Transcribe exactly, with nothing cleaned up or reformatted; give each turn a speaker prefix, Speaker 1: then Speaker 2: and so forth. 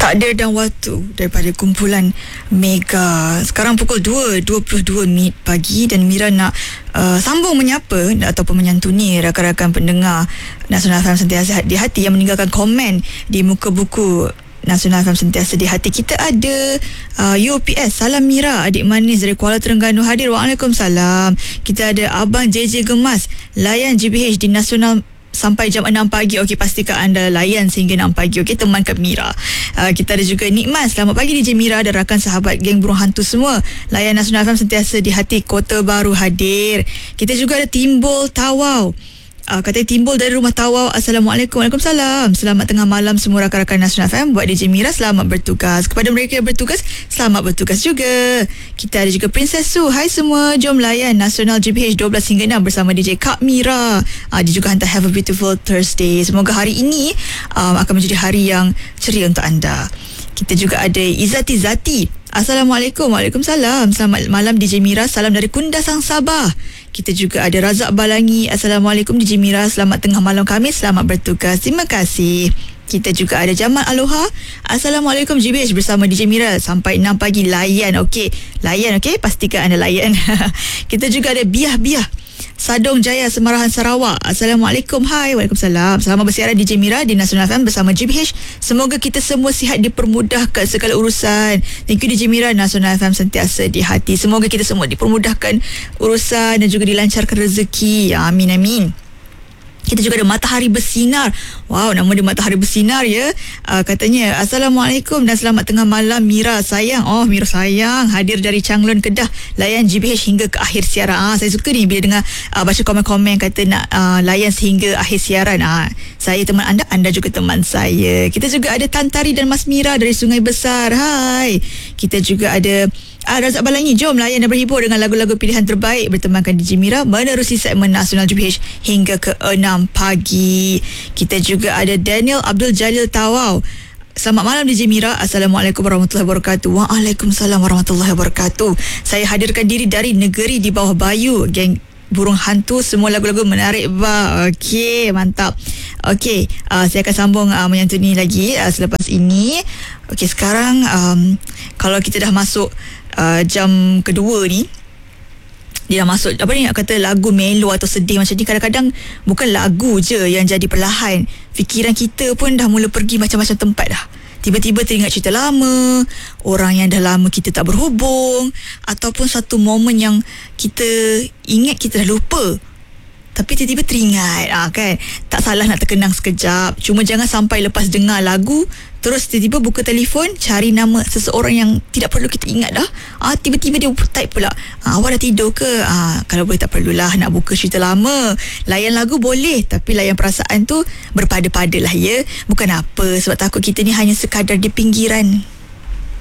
Speaker 1: Takdir dan Waktu daripada kumpulan Mega. Sekarang pukul dua dua puluh dua minit pagi dan Mira nak uh, sambung menyapa ataupun menyantuni rakan-rakan pendengar Nasional F M Sentiasa di Hati yang meninggalkan komen di muka buku Nasional F M Sentiasa di Hati. Kita ada uh, U P S, salam Mira, adik manis dari Kuala Terengganu hadir. Waalaikumsalam. Kita ada Abang J J Gemas, layan G B H di Nasional sampai jam enam pagi. Okey, pastikan anda layan sehingga enam pagi. Okey, temankan Mira. Uh, kita ada juga Nikmat, selamat pagi D J Mira dan rakan sahabat geng burung hantu semua. Layan Nasional F M Sentiasa di Hati Kota Baru hadir. Kita juga ada Timbul Tawau. Uh, katanya Timbul dari rumah Tawau. Assalamualaikum. Waalaikumsalam. Selamat tengah malam semua rakan-rakan Nasional F M. Buat D J Mira, selamat bertugas. Kepada mereka yang bertugas, selamat bertugas juga. Kita ada juga Princess Su. Hai semua, jom layan Nasional G B H dua belas hingga enam bersama D J Kak Mira. uh, Dia juga hantar have a beautiful Thursday. Semoga hari ini um, akan menjadi hari yang ceria untuk anda. Kita juga ada Izzati Zati. Assalamualaikum. Waalaikumsalam. Selamat malam D J Mira, salam dari Kundasang Sabah. Kita juga ada Razak Balangi. Assalamualaikum D J Mira, selamat tengah malam kami, selamat bertugas. Terima kasih. Kita juga ada Jamal Aloha. Assalamualaikum G B H bersama D J Mira sampai enam pagi, layan. Okey, layan. Okey, pastikan anda layan. Kita juga ada Biah Biah Sadong Jaya, Semarahan, Sarawak. Assalamualaikum. Hai. Waalaikumsalam. Selamat bersiaran D J Mira di Nasional F M bersama G B H. Semoga kita semua sihat, dipermudahkan segala urusan. Thank you D J Mira, Nasional F M Sentiasa di Hati. Semoga kita semua dipermudahkan urusan dan juga dilancarkan rezeki. Amin amin. Kita juga ada Matahari Bersinar. Wow, nama dia Matahari Bersinar ya. Uh, katanya Assalamualaikum dan selamat tengah malam Mira sayang. Oh, Mira sayang hadir dari Changlun, Kedah. Layan G B H hingga ke akhir siaran. Ah, saya suka ni bila dengar uh, baca komen-komen kata nak uh, layan sehingga akhir siaran. Ah, saya teman anda, anda juga teman saya. Kita juga ada Tantari dan Mas Mira dari Sungai Besar. Hai. Kita juga ada Ah, Razak Balangi, jom layan dan berhibur dengan lagu-lagu pilihan terbaik bertemankan D J Mira menerusi segmen Nasional G B H hingga ke enam pagi. Kita juga ada Daniel Abdul Jalil Tawau. Selamat malam D J Mira. Assalamualaikum warahmatullahi wabarakatuh. Waalaikumsalam warahmatullahi wabarakatuh. Saya hadirkan diri dari negeri di bawah bayu, geng burung hantu, semua lagu-lagu menarik ba. Okey, mantap. Okey, uh, saya akan sambung uh, menyantuni lagi uh, selepas ini. Okey, sekarang um, kalau kita dah masuk Uh, jam kedua ni, dia dah masuk apa ni nak kata lagu melo atau sedih macam ni. Kadang-kadang bukan lagu je yang jadi perlahan, fikiran kita pun dah mula pergi macam-macam tempat dah. Tiba-tiba teringat cerita lama, orang yang dah lama kita tak berhubung, ataupun satu momen yang kita ingat kita dah lupa tapi tiba-tiba teringat. Ah, kan? Tak salah nak terkenang sekejap. Cuma jangan sampai lepas dengar lagu terus tiba-tiba buka telefon cari nama seseorang yang tidak perlu kita ingat dah. Ah, tiba-tiba dia type pula, ah, awak dah tidur ke? Ah, kalau boleh tak perlulah nak buka cerita lama. Layan lagu boleh, tapi layan perasaan tu berpada-pada lah ya. Bukan apa, sebab takut kita ni hanya sekadar di pinggiran.